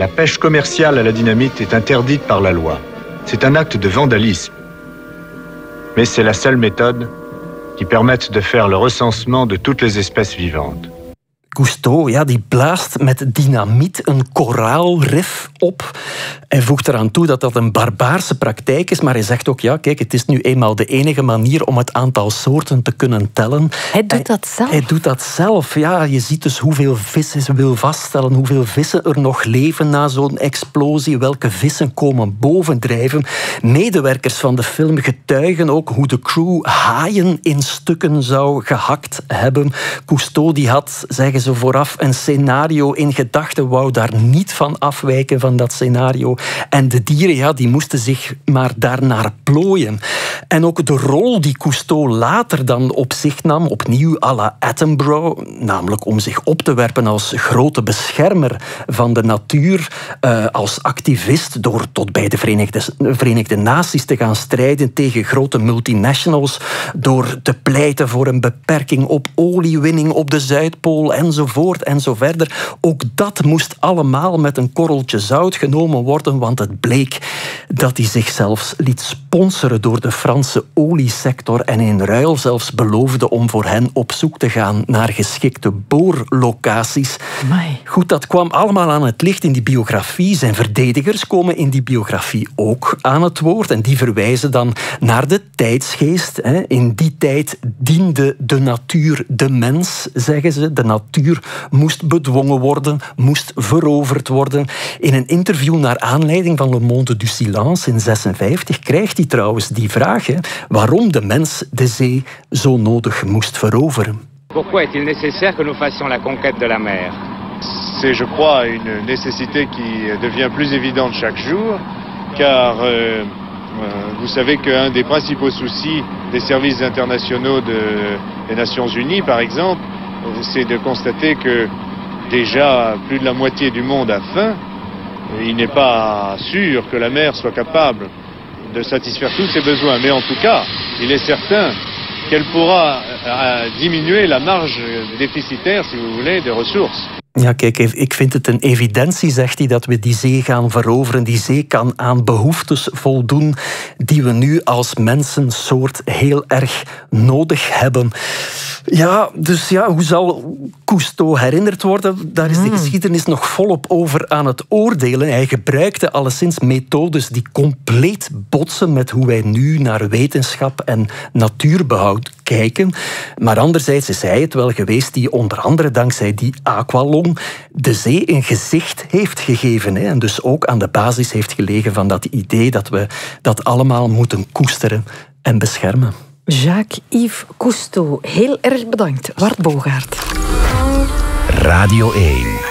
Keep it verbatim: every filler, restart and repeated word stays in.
La pêche commerciale à la dynamite est interdite par la loi. C'est un acte de vandalisme. Mais c'est la seule méthode qui permette de faire le recensement de toutes les espèces vivantes. Cousteau, ja, die blaast met dynamiet een koraalrif op. Hij voegt eraan toe dat dat een barbaarse praktijk is, maar hij zegt ook, ja, kijk, het is nu eenmaal de enige manier om het aantal soorten te kunnen tellen. Hij doet dat zelf? Hij doet dat zelf, ja. Je ziet dus hoeveel vissen, ze wil vaststellen hoeveel vissen er nog leven na zo'n explosie, welke vissen komen bovendrijven. Medewerkers van de film getuigen ook hoe de crew haaien in stukken zou gehakt hebben. Cousteau die had, zeggen ze vooraf, een scenario in gedachten, wou daar niet van afwijken van dat scenario. En de dieren, ja, die moesten zich maar daarnaar plooien. En ook de rol die Cousteau later dan op zich nam, opnieuw à la Attenborough, namelijk om zich op te werpen als grote beschermer van de natuur, uh, als activist, door tot bij de Verenigde, Verenigde Naties te gaan strijden tegen grote multinationals, door te pleiten voor een beperking op oliewinning op de Zuidpool, enzovoort en zo verder. Ook dat moest allemaal met een korreltje zout genomen worden, want het bleek dat hij zich zelfs liet sponsoren door de Franse oliesector en in ruil zelfs beloofde om voor hen op zoek te gaan naar geschikte boorlocaties. Amai. Goed, dat kwam allemaal aan het licht in die biografie. Zijn verdedigers komen in die biografie ook aan het woord en die verwijzen dan naar de tijdsgeest. In die tijd diende de natuur de mens, zeggen ze. De natuur moest bedwongen worden, moest veroverd worden. In een interview naar aanleiding van Le Monde du Silence in zesenvijftig krijgt hij trouwens die vraag, hè, waarom de mens de zee zo nodig moest veroveren. Pourquoi est-il nécessaire que nous fassions la conquête de la mer? C'est, je crois, une nécessité qui devient plus évidente chaque jour, car euh, euh, vous savez qu'un des principaux soucis des services internationaux de, des Nations Unies, par exemple, c'est de constater que déjà plus de la moitié du monde a faim. Il n'est pas sûr que la mer soit capable de satisfaire tous ses besoins. Mais en tout cas, il est certain qu'elle pourra diminuer la marge déficitaire, si vous voulez, des ressources. Ja, kijk, ik vind het een evidentie, zegt hij, dat we die zee gaan veroveren. Die zee kan aan behoeftes voldoen die we nu als mensensoort heel erg nodig hebben. Ja, dus ja, hoe zal Cousteau herinnerd worden? Daar is de mm. geschiedenis nog volop over aan het oordelen. Hij gebruikte alleszins methodes die compleet botsen met hoe wij nu naar wetenschap en natuurbehoud kijken. Maar anderzijds is hij het wel geweest die onder andere dankzij die aqualung de zee een gezicht heeft gegeven. Hè, en dus ook aan de basis heeft gelegen van dat idee dat we dat allemaal moeten koesteren en beschermen. Jacques-Yves Cousteau, heel erg bedankt. Wart Bogaert. Radio één.